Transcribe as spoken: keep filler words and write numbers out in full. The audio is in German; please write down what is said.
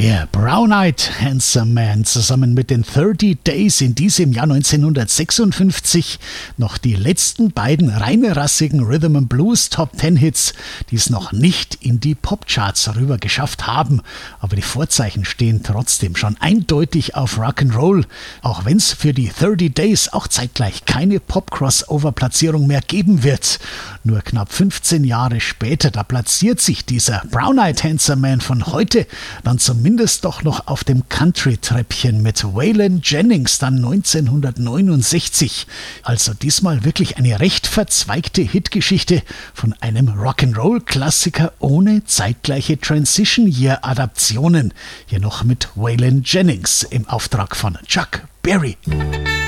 Der Brown-Eyed Handsome Man zusammen mit den thirty Days in diesem Jahr neunzehnhundertsechsundfünfzig noch die letzten beiden reinrassigen Rhythm and Blues Top Ten Hits, die es noch nicht in die Popcharts rüber geschafft haben. Aber die Vorzeichen stehen trotzdem schon eindeutig auf Rock'n'Roll, auch wenn es für die thirty Days auch zeitgleich keine Pop-Crossover-Platzierung mehr geben wird. Nur knapp fünfzehn Jahre später, da platziert sich dieser Brown-Eyed Handsome Man von heute dann zumindest doch noch auf dem Country-Treppchen mit Waylon Jennings dann neunzehnhundertneunundsechzig. Also diesmal wirklich eine recht verzweigte Hitgeschichte von einem Rock'n'Roll-Klassiker ohne zeitgleiche Transition-Year-Adaptionen. Hier noch mit Waylon Jennings im Auftrag von Chuck Berry.